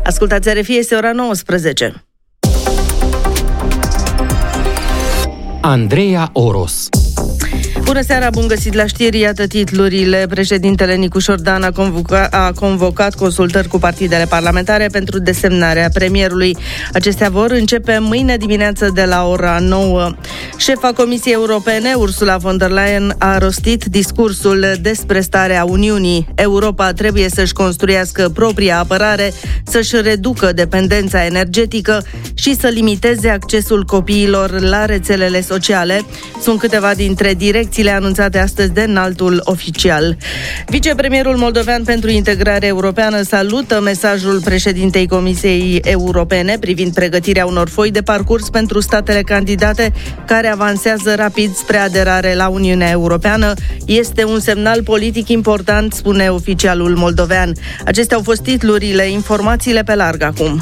Ascultați RFI, este ora 19. Andreea Oros. Bună seara, bun găsit la știri, iată titlurile. Președintele Nicu Șordan a convocat consultări cu partidele parlamentare pentru desemnarea premierului. Acestea vor începe mâine dimineață de la ora 9. Șefa Comisiei Europene, Ursula von der Leyen, a rostit discursul despre starea Uniunii. Europa trebuie să-și construiască propria apărare, să-și reducă dependența energetică și să limiteze accesul copiilor la rețelele sociale. Sunt câteva dintre direcțiile anunțate astăzi de înaltul oficial. Vicepremierul moldovean pentru integrare europeană salută mesajul președintei Comisiei Europene privind pregătirea unor foi de parcurs pentru statele candidate care avansează rapid spre aderare la Uniunea Europeană. Este un semnal politic important, spune oficialul moldovean. Acestea au fost titlurile, informațiile pe larg acum.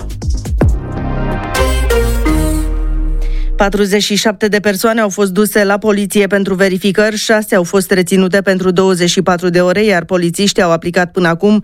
47 de persoane au fost duse la poliție pentru verificări, 6 au fost reținute pentru 24 de ore, iar polițiștii au aplicat până acum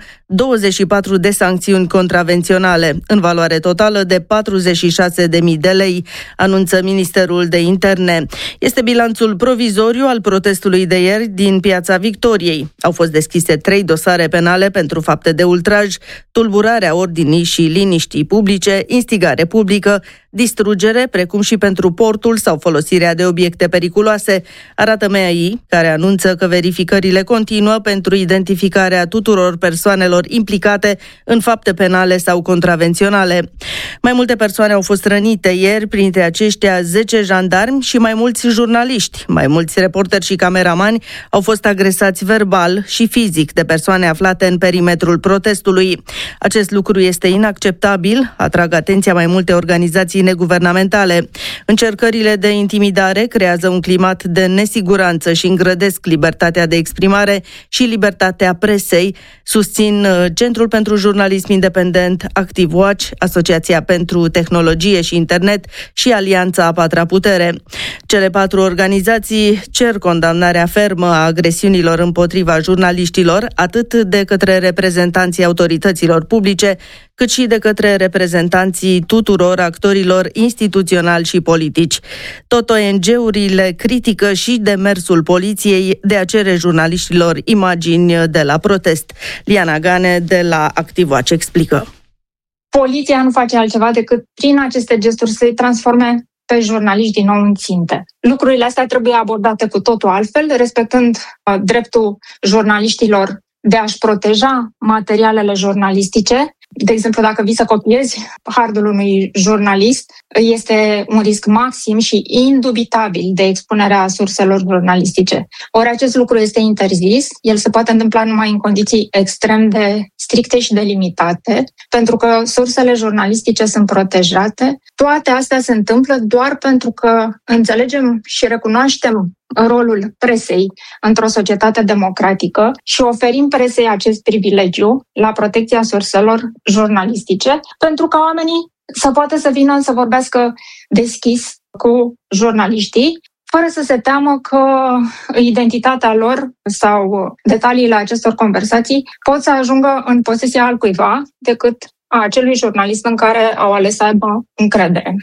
24 de sancțiuni contravenționale, în valoare totală de 46.000 de lei, anunță Ministerul de Interne. Este bilanțul provizoriu al protestului de ieri din Piața Victoriei. Au fost deschise 3 dosare penale pentru fapte de ultraj, tulburarea ordinii și liniștii publice, instigare publică, distrugere, precum și pentru portul sau folosirea de obiecte periculoase, arată MAI, care anunță că verificările continuă pentru identificarea tuturor persoanelor implicate în fapte penale sau contravenționale. Mai multe persoane au fost rănite ieri, printre aceștia 10 jandarmi și mai mulți jurnaliști. Mai mulți reporteri și cameramani au fost agresați verbal și fizic de persoane aflate în perimetrul protestului. Acest lucru este inacceptabil, atrag atenția mai multe organizații neguvernamentale. Încercările de intimidare creează un climat de nesiguranță și îngrădesc libertatea de exprimare și libertatea presei, susțin Centrul pentru Jurnalism Independent, ActiveWatch, Asociația pentru Tehnologie și Internet și Alianța a Patra Putere. Cele 4 organizații cer condamnarea fermă a agresiunilor împotriva jurnaliștilor, atât de către reprezentanții autorităților publice, cât și de către reprezentanții tuturor actorilor instituționali și politici. Tot ONG-urile critică și demersul poliției de a cere jurnaliștilor imagini de la protest. Liana Gane de la ActiveWatch explică. Poliția nu face altceva decât prin aceste gesturi să-i transforme pe jurnaliști din nou în ținte. Lucrurile astea trebuie abordate cu totul altfel, respectând dreptul jurnaliștilor de a-și proteja materialele jurnalistice. De exemplu, dacă vii să copiezi hardul unui jurnalist, este un risc maxim și indubitabil de expunerea surselor jurnalistice. Ori acest lucru este interzis, el se poate întâmpla numai în condiții extrem de stricte și delimitate, pentru că sursele jurnalistice sunt protejate. Toate astea se întâmplă doar pentru că înțelegem și recunoaștem rolul presei într-o societate democratică și oferim presei acest privilegiu la protecția surselor jurnalistice, pentru ca oamenii să poată să vină să vorbească deschis cu jurnaliștii, fără să se teamă că identitatea lor sau detaliile acestor conversații pot să ajungă în posesia altcuiva decât a acelui jurnalist în care au ales să aibă încredere.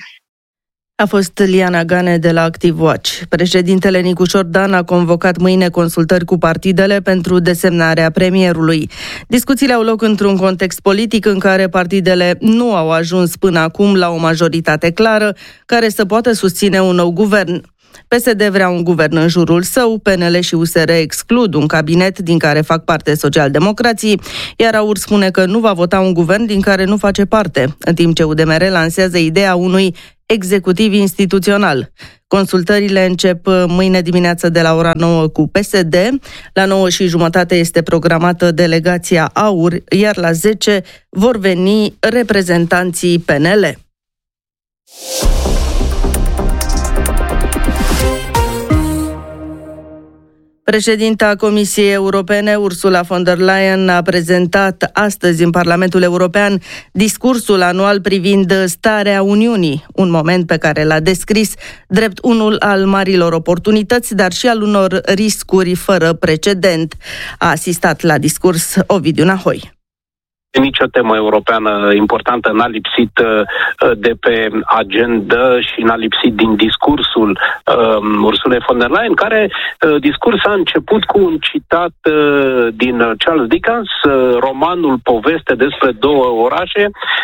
A fost Liana Gane de la ActiveWatch. Președintele Nicu Șordan a convocat mâine consultări cu partidele pentru desemnarea premierului. Discuțiile au loc într-un context politic în care partidele nu au ajuns până acum la o majoritate clară care să poată susține un nou guvern. PSD vrea un guvern în jurul său, PNL și USR exclud un cabinet din care fac parte socialdemocrații, iar AUR spune că nu va vota un guvern din care nu face parte, în timp ce UDMR lansează ideea unui executiv instituțional. Consultările încep mâine dimineață de la ora 9 cu PSD, la 9:30 este programată delegația AUR, iar la 10 vor veni reprezentanții PNL. Președinta Comisiei Europene, Ursula von der Leyen, a prezentat astăzi în Parlamentul European discursul anual privind starea Uniunii, un moment pe care l-a descris drept unul al marilor oportunități, dar și al unor riscuri fără precedent. A asistat la discurs Ovidiu Nahoi. Nici o temă europeană importantă n-a lipsit de pe agenda și n-a lipsit din discursul Ursula von der Leyen, care discurs a început cu un citat din Charles Dickens, romanul poveste despre două orașe.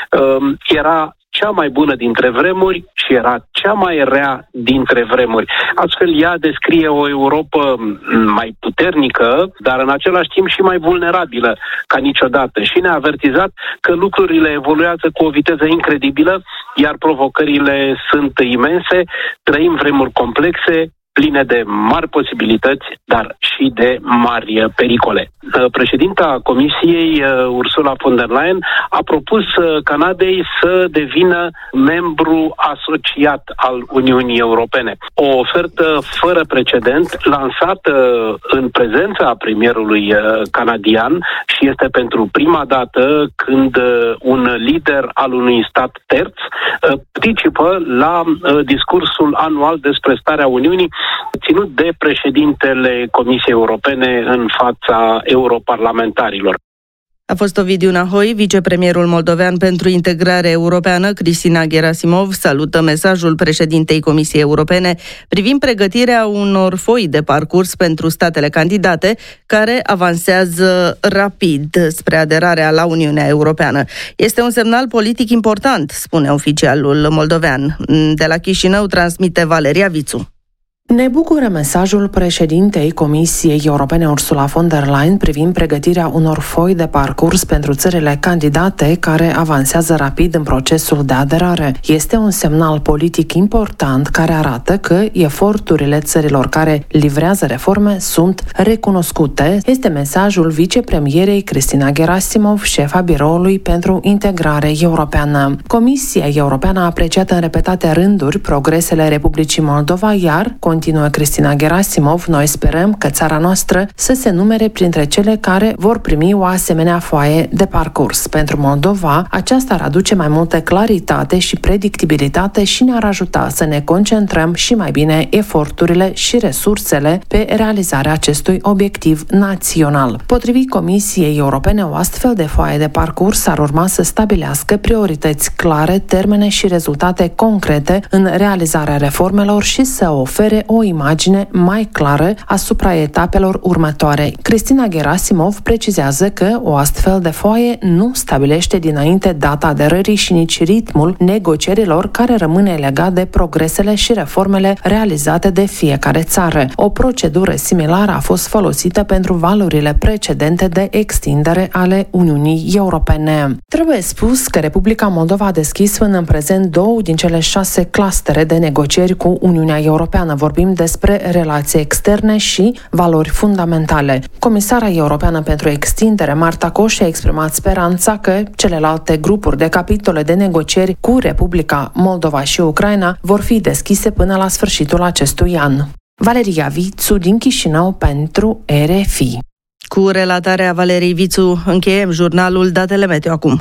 Era cea mai bună dintre vremuri și era cea mai rea dintre vremuri. Astfel, ea descrie o Europă mai puternică, dar în același timp și mai vulnerabilă ca niciodată. Și ne-a avertizat că lucrurile evoluează cu o viteză incredibilă, iar provocările sunt imense, trăim vremuri complexe, pline de mari posibilități, dar și de mari pericole. Președinta Comisiei, Ursula von der Leyen, a propus Canadei să devină membru asociat al Uniunii Europene. O ofertă fără precedent, lansată în prezența premierului canadian și este pentru prima dată când un lider al unui stat terț participă la discursul anual despre starea Uniunii ținut de președintele Comisiei Europene în fața europarlamentarilor. A fost Ovidiu Nahoi, vicepremierul moldovean pentru integrare europeană, Cristina Gerasimov, salută mesajul președintei Comisiei Europene privind pregătirea unor foi de parcurs pentru statele candidate care avansează rapid spre aderarea la Uniunea Europeană. Este un semnal politic important, spune oficialul moldovean. De la Chișinău transmite Valeria Vițu. Ne bucură mesajul președintei Comisiei Europene Ursula von der Leyen privind pregătirea unor foi de parcurs pentru țările candidate care avansează rapid în procesul de aderare. Este un semnal politic important care arată că eforturile țărilor care livrează reforme sunt recunoscute. Este mesajul vicepremierei Cristina Gerasimov, șefa biroului pentru integrare europeană. Comisia Europeană a apreciat în repetate rânduri progresele Republicii Moldova, iar continuă Cristina Gerasimov, noi sperăm că țara noastră să se numere printre cele care vor primi o asemenea foaie de parcurs. Pentru Moldova, aceasta ar aduce mai multă claritate și predictibilitate și ne-ar ajuta să ne concentrăm și mai bine eforturile și resursele pe realizarea acestui obiectiv național. Potrivit Comisiei Europene, o astfel de foaie de parcurs ar urma să stabilească priorități clare, termene și rezultate concrete în realizarea reformelor și să ofere o imagine mai clară asupra etapelor următoare. Cristina Gerasimov precizează că o astfel de foaie nu stabilește dinainte data aderării și nici ritmul negocierilor care rămâne legat de progresele și reformele realizate de fiecare țară. O procedură similară a fost folosită pentru valurile precedente de extindere ale Uniunii Europene. Trebuie spus că Republica Moldova a deschis până în prezent 2 din cele 6 clustere de negocieri cu Uniunea Europeană. Vorbim despre relații externe și valori fundamentale. Comisara europeană pentru extindere, Marta Koch, a exprimat speranța că celelalte grupuri de capitole de negocieri cu Republica Moldova și Ucraina vor fi deschise până la sfârșitul acestui an. Valeria Vițu din Chișinău pentru RFI. Cu relatarea Valeriei Vițu încheiem jurnalul Datele Meteo acum.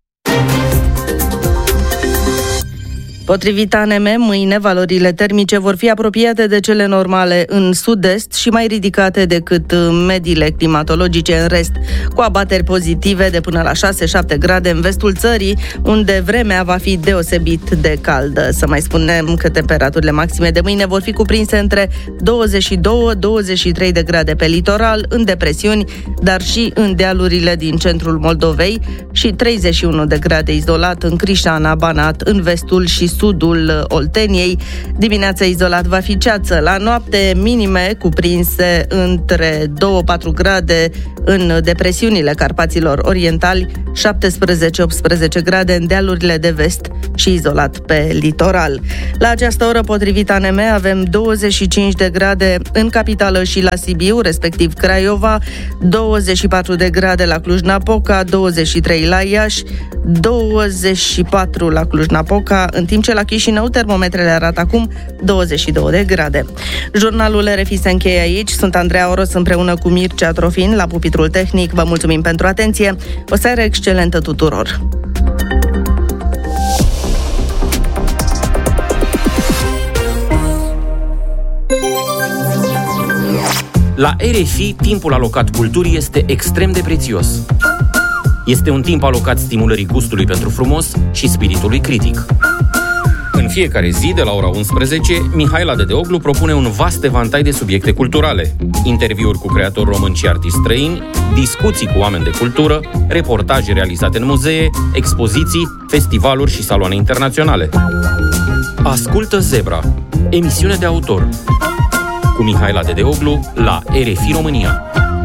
Potrivit ANM, mâine valorile termice vor fi apropiate de cele normale în sud-est și mai ridicate decât mediile climatologice în rest, cu abateri pozitive de până la 6-7 grade în vestul țării, unde vremea va fi deosebit de caldă. Să mai spunem că temperaturile maxime de mâine vor fi cuprinse între 22-23 de grade pe litoral, în depresiuni, dar și în dealurile din centrul Moldovei și 31 de grade izolat în Crișana, Banat, în vestul și sudul Olteniei. Dimineața izolat va fi ceață. La noapte minime cuprinse între 2-4 grade în depresiunile Carpaților Orientali, 17-18 grade în dealurile de vest și izolat pe litoral. La această oră, potrivit ANM, avem 25 de grade în capitală și la Sibiu, respectiv Craiova, 24 de grade la Cluj-Napoca, 23 la Iași, 24 la Cluj-Napoca, în timp ce la Chișinău termometrele arată acum 22 de grade. Jurnalul RFI se încheie aici. Sunt Andreea Oros împreună cu Mircea Trofin la pupitrul tehnic. Vă mulțumim pentru atenție. O seară excelentă tuturor! La RFI, timpul alocat culturii este extrem de prețios. Este un timp alocat stimulării gustului pentru frumos și spiritului critic. În fiecare zi, de la ora 11, Mihaela Dedeoglu propune un vast evantai de subiecte culturale. Interviuri cu creatori români și artiști străini, discuții cu oameni de cultură, reportaje realizate în muzee, expoziții, festivaluri și saloane internaționale. Ascultă Zebra, emisiune de autor, cu Mihaela Dedeoglu la RFI România.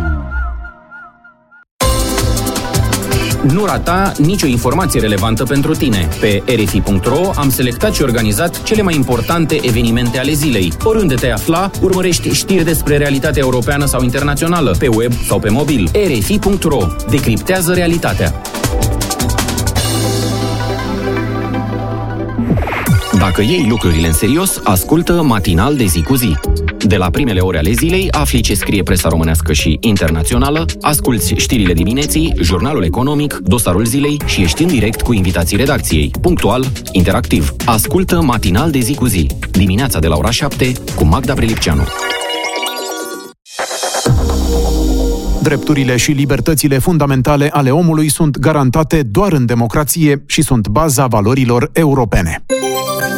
Nu rata nicio informație relevantă pentru tine. Pe rfi.ro am selectat și organizat cele mai importante evenimente ale zilei. Oriunde te afla, urmărești știri despre realitatea europeană sau internațională, pe web sau pe mobil. rfi.ro decriptează realitatea. Dacă iei lucrurile în serios, ascultă Matinal de zi cu zi. De la primele ore ale zilei, afli ce scrie presa românească și internațională, asculți știrile dimineții, jurnalul economic, dosarul zilei și ești în direct cu invitații redacției. Punctual, interactiv. Ascultă Matinal de zi cu zi. Dimineața de la ora 7 cu Magda Prelipceanu. Drepturile și libertățile fundamentale ale omului sunt garantate doar în democrație și sunt baza valorilor europene.